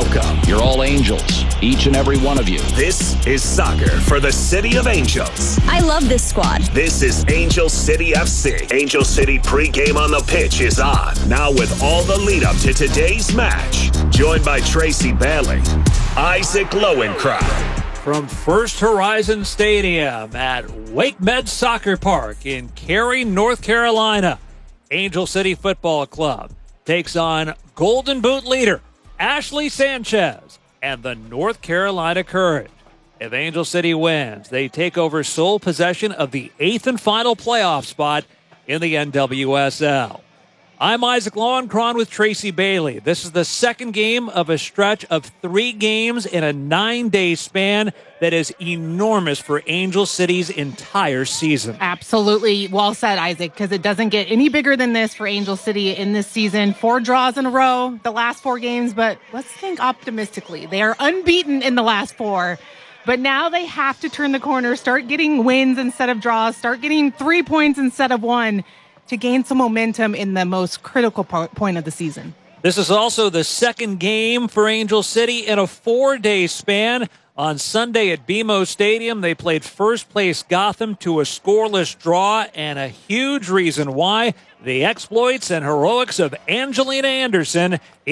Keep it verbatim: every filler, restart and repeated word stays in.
Welcome. You're all angels, each and every one of you. This is soccer for the City of Angels. I love this squad. This is Angel City F C. Angel City pregame on the pitch is on. Now with all the lead up to today's match. Joined by Tracy Bailey, Isaac Lowenkron. From First Horizon Stadium at Wake Med Soccer Park in Cary, North Carolina, Angel City Football Club takes on Golden Boot leader Ashley Sanchez and the North Carolina Courage. If Angel City wins, they take over sole possession of the eighth and final playoff spot in the N W S L. I'm Isaac Lowenkron with Tracy Bailey. This is the second game of a stretch of three games in a nine-day span that is enormous for Angel City's entire season. Absolutely. Well said, Isaac, because it doesn't get any bigger than this for Angel City in this season. Four draws in a row, the last four games, but let's think optimistically. They are unbeaten in the last four, but now they have to turn the corner, start getting wins instead of draws, start getting three points instead of one, to gain some momentum in the most critical point of the season. This is also the second game for Angel City in a four-day span. On Sunday at B M O Stadium, they played first-place Gotham to a scoreless draw, and a huge reason why: the exploits and heroics of Angelina Anderson